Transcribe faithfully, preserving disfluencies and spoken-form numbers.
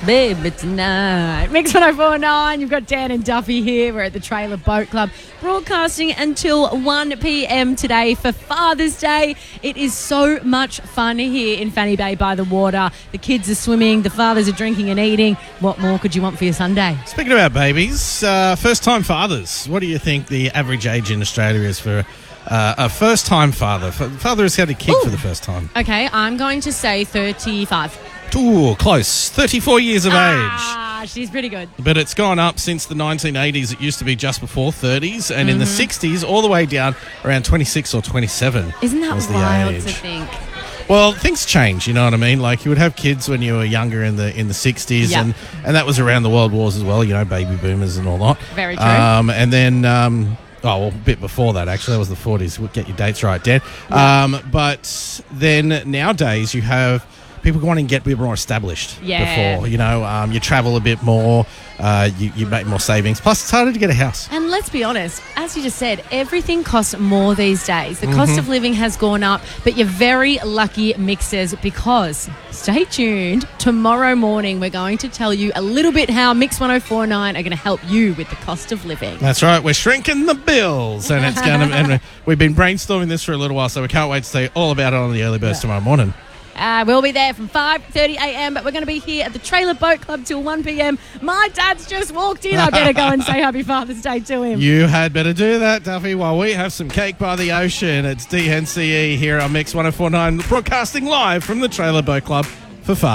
baby tonight. Mix one oh four point nine. You've got Dan and Duffy here. We're at the Trailer Boat Club, broadcasting until one p.m. today for Father's Day. It is so much fun here in Fanny Bay by the water. The kids are swimming, the fathers are drinking and eating. What more could you want for your Sunday? Speaking about babies, uh, first-time fathers. What do you think the average age in Australia is for uh, a first-time father? Father has had a kid Ooh. for the first time. Okay, I'm going to say thirty-five. Ooh, close. thirty-four years of age. Ah, she's pretty good. But it's gone up since the nineteen eighties. It used to be just before thirties. And mm-hmm. in the sixties, all the way down around twenty-six or twenty-seven. Isn't that was the wild age. to think? Well, things change, you know what I mean? Like, you would have kids when you were younger in the in the sixties, Yep. and, and that was around the world wars as well, you know, baby boomers and all that. Very true. Um, and then, um, oh, well, a bit before that, actually. That was the forties. We'll get your dates right, Dan. Yep. Um, but then nowadays, you have people wanting to get a bit more established Yeah. before. You know, um, you travel a bit more, uh, you, you make more savings. Plus, it's harder to get a house. And let's be honest, as you just said, everything costs more these days. The cost Mm-hmm. of living has gone up, but you're very lucky, mixers, because stay tuned. Tomorrow morning, we're going to tell you a little bit how Mix one oh four point nine are going to help you with the cost of living. That's right. We're shrinking the bills, and it's going to. And we've been brainstorming this for a little while, so we can't wait to say all about it on the early birds tomorrow morning. Uh, we'll be there from five thirty a.m, but we're going to be here at the Trailer Boat Club till one p.m. My dad's just walked in. I better go and say Happy Father's Day to him. You had better do that, Duffy, while we have some cake by the ocean. It's D N C E here on Mix one oh four point nine, broadcasting live from the Trailer Boat Club for Father's Day.